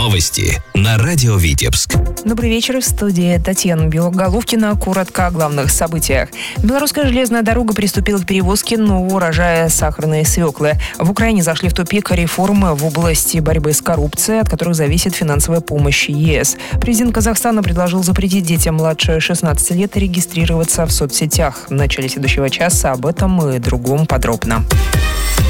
Новости на радио Витебск. Добрый вечер, в студии Татьяна Белоголовкина. Коротко о главных событиях. Белорусская железная дорога приступила к перевозке нового урожая сахарной свеклы. В Украине зашли в тупик реформы в области борьбы с коррупцией, от которых зависит финансовая помощь ЕС. Президент Казахстана предложил запретить детям младше 16 лет регистрироваться в соцсетях. В начале следующего часа об этом и другом подробно.